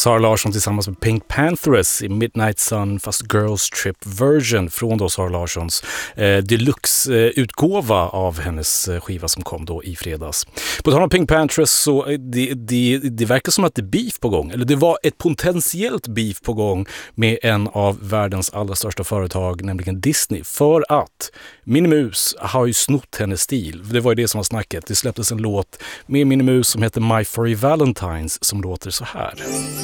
Sara Larsson tillsammans med Pink Panthers i Midnight Sun fast Girls Trip version från då Sara Larssons deluxe-utgåva av hennes skiva som kom då i fredags. På tal om Pink Panthers så det verkar som att det är beef på gång, eller det var ett potentiellt beef på gång med en av världens allra största företag, nämligen Disney, för att Minnie Mouse har ju snott hennes stil. Det var ju det som var snacket. Det släpptes en låt med Minnie Mouse som heter My Furry Valentines som låter så här.